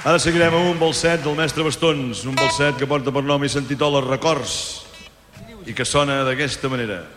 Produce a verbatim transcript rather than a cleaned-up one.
Ara seguirem amb un balset del mestre Bastons, un balset que porta per nom i sentit els records i que sona d'aquesta manera.